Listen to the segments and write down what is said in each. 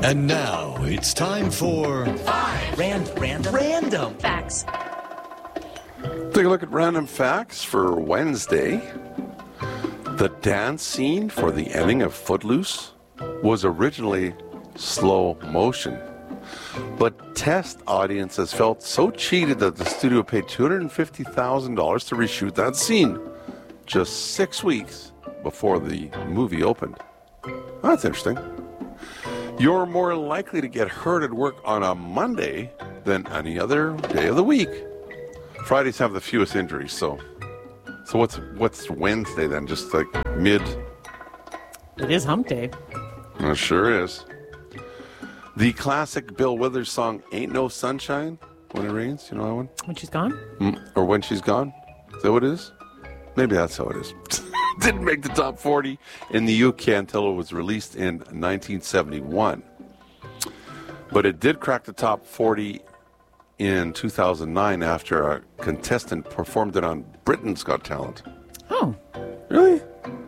And now it's time for Random facts. Take a look at random facts for Wednesday. The dance scene for the ending of Footloose was originally slow motion, but test audiences felt so cheated that the studio paid $250,000 to reshoot that scene just 6 weeks before the movie opened. That's interesting. You're more likely to get hurt at work on a Monday than any other day of the week. Fridays have the fewest injuries, so what's Wednesday then? Just like mid? It is hump day. It sure is. The classic Bill Withers song, Ain't No Sunshine When It Rains, you know that one? When she's gone? Or When She's Gone? Is that what it is? Maybe that's how it is. Didn't make the top 40 in the UK until it was released in 1971. But it did crack the top 40 in 2009 after a contestant performed it on Britain's Got Talent. Oh. Really?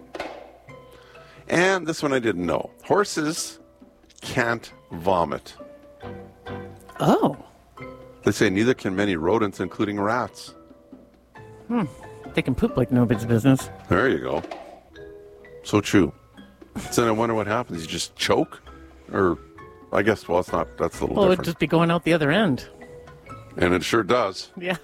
And this one I didn't know. Horses can't vomit. Oh. They say neither can many rodents, including rats. They can poop like nobody's business. There you go. So true. So then I wonder what happens. You just choke? Or, I guess, well, it's not. That's a little Well, it'd different. just be going out the other end. And it sure does. Yeah.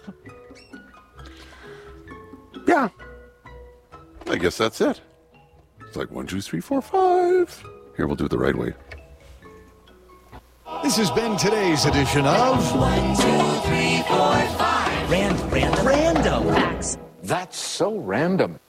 Yeah. I guess that's it. It's like 1, 2, 3, 4, 5. Here, we'll do it the right way. This has been today's edition of 1, 2, 3, 4, 5. Random facts. That's so random.